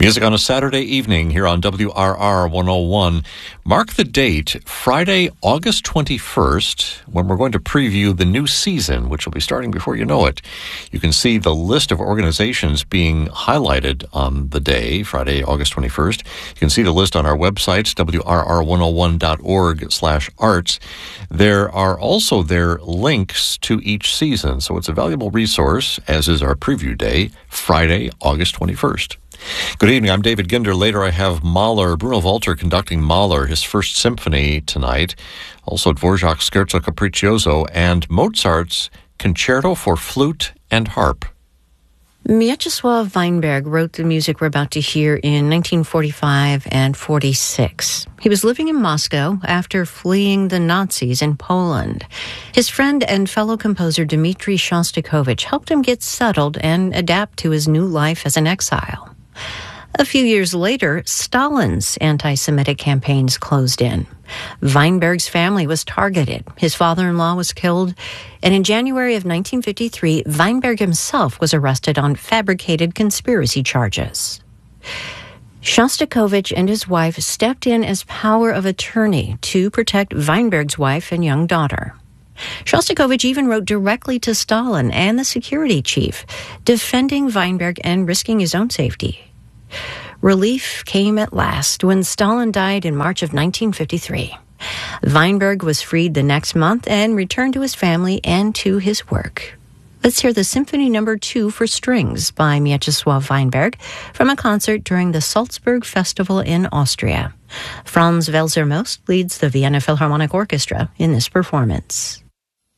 Music on a Saturday evening here on WRR 101. Mark the date, Friday, August 21st, when we're going to preview the new season, which will be starting before you know it. You can see the list of organizations being highlighted on the day, Friday, August 21st. You can see the list on our websites, wrr101.org/arts. There are also there links to each season, so it's a valuable resource, as is our preview day, Friday, August 21st. Good evening. I'm David Ginder. Later I have Mahler, Bruno Walter conducting Mahler, his first symphony tonight. Also Dvorak's Scherzo Capriccioso and Mozart's Concerto for Flute and Harp. Mieczysław Weinberg wrote the music we're about to hear in 1945 and 46. He was living in Moscow after fleeing the Nazis in Poland. His friend and fellow composer Dmitri Shostakovich helped him get settled and adapt to his new life as an exile. A few years later, Stalin's anti-Semitic campaigns closed in. Weinberg's family was targeted. His father-in-law was killed. And in January of 1953, Weinberg himself was arrested on fabricated conspiracy charges. Shostakovich and his wife stepped in as power of attorney to protect Weinberg's wife and young daughter. Shostakovich even wrote directly to Stalin and the security chief, defending Weinberg and risking his own safety. Relief came at last when Stalin died in March of 1953. Weinberg was freed the next month and returned to his family and to his work. Let's hear the Symphony No. 2 for strings by Mieczysław Weinberg from a concert during the Salzburg Festival in Austria. Franz Welser-Most leads the Vienna Philharmonic Orchestra in this performance.